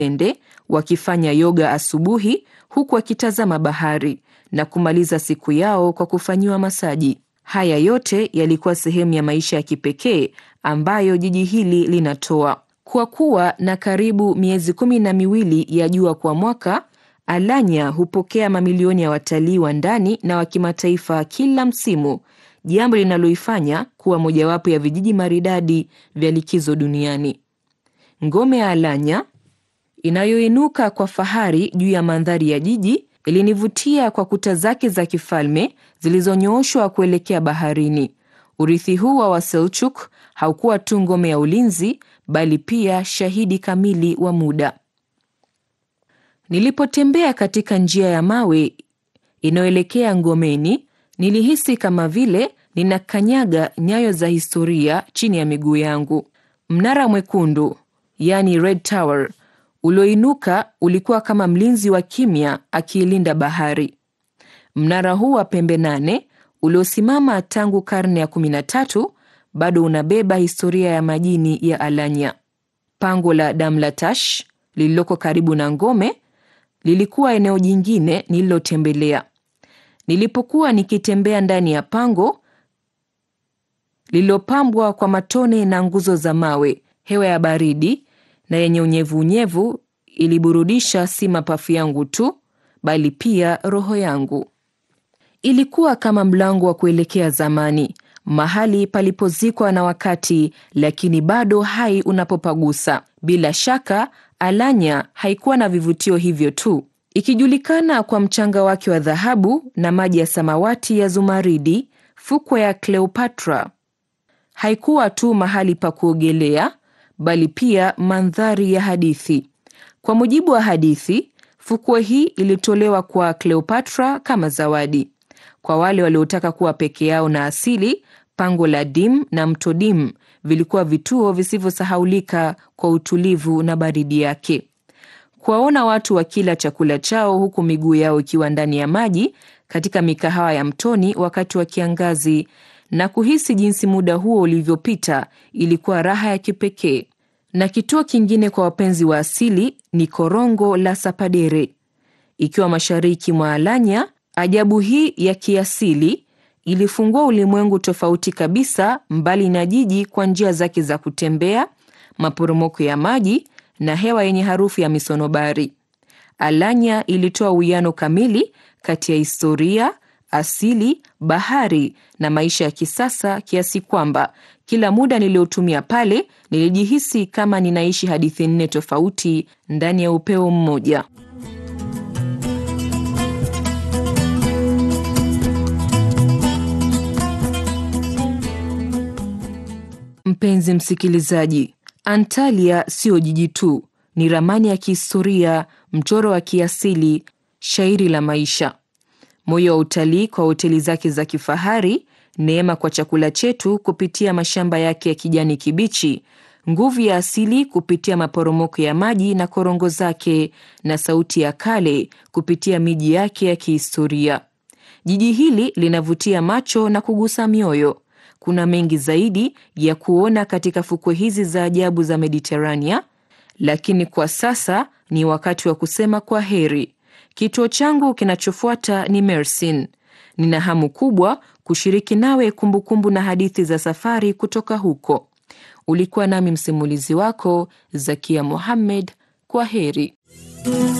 ende wakifanya yoga asubuhi huku wakitazama bahari na kumaliza siku yao kwa kufanyiwa masaji. Haya yote yalikuwa sehemu ya maisha ya kipekee ambayo jiji hili linatoa. Kwa kuwa na karibu miezi 12 ya jua kwa mwaka, Alanya hupokea mamilioni ya watalii wa ndani na wa kimataifa kila msimu, jambo linaloifanya kuwa mojawapo ya vijiji maridadi vya likizo duniani. Ngome ya Alanya, inayoinuka kwa fahari juu ya mandhari ya jiji, ilinivutia kwa kuta zake za kifalme zilizonyooshwa kuelekea baharini. Urithi huu wa Waselchuk haukuwa tu ngome ya ulinzi, bali pia shahidi kamili wa muda. Nilipotembea katika njia ya mawe inayoelekea ngomeni, nilihisi kama vile ninakanyaga nyayo za historia chini ya miguu yangu. Mnara mwekundu, yani Red Tower, ulioinuka ulikuwa kama mlinzi wa kimya akiilinda bahari. Mnara huu wa pembe 8 uliosimama tangu karne ya 13 bado unabeba historia ya majini ya Alanya. Pango la Damlatash lililoko karibu na ngome lilikuwa eneo jingine nililotembelea. Nilipokuwa nikitembea ndani ya pango lililopambwa kwa matone na nguzo za mawe, hewa ya baridi na yenye unyevu iliburudisha si mapafu yangu tu, bali pia roho yangu. Ilikuwa kama mlango wa kuelekea zamani, mahali palipozikwa na wakati, lakini bado hai unapopagusa. Bila shaka, Alanya haikuwa na vivutio hivyo tu. Ikijulikana kwa mchanga wake wa dhahabu na maji ya samawati ya zumaridi, fukwe ya Cleopatra haikuwa tu mahali pa kuogelea, bali pia mandhari ya hadithi. Kwa mujibu wa hadithi, fukwe hii ilitolewa kwa Cleopatra kama zawadi. Kwa wale waliotaka kuwa peke yao na asili, pango la Dim na mto Dim vilikuwa vituo visivyosahaulika kwa utulivu na baridi yake. Kuwaona watu wakila chakula chao huku miguu yao ikiwa ndani ya maji katika mikahawa ya mtoni wakati wa kiangazi na kuhisi jinsi muda huo ulivyopita ilikuwa raha ya kipekee. Na kituo kingine kwa wapenzi wa asili ni korongo la Sapadere. Ikiwa mashariki mwa Alanya, ajabu hii ya kiasili ilifungua ulimwengu tofauti kabisa mbali na jiji kwa njia zake za kutembea, maporomoko ya maji na hewa yenye harufu ya misonobari. Alanya ilitoa uwiano kamili kati ya historia, asili, bahari na maisha ya kisasa, kiasi kwamba kila muda niliotumia pale nilijihisi kama ninaishi hadithi 4 tofauti ndani ya upeo mmoja. Mpenzi msikilizaji, Antalya sio jiji tu, ni ramani ya kihistoria, mchoro wa kiasili, shairi la maisha. Moyo wa utalii kwa hoteli zake za kifahari, neema kwa chakula chetu kupitia mashamba yake ya kijani kibichi, nguvu ya asili kupitia maporomoko ya maji na korongo zake, na sauti ya kale kupitia miji yake ya kihistoria. Jiji hili linavutia macho na kugusa mioyo. Kuna mengi zaidi ya kuona katika fukwe hizi za ajabu za Mediterania, lakini kwa sasa ni wakati wa kusema kwa heri. Kituo changu kinachofuata ni Mersin. Nina hamu kubwa kushiriki nawe kumbukumbu na hadithi za safari kutoka huko. Ulikuwa nami msimulizi wako, Zakia Mohammed. Kwa heri.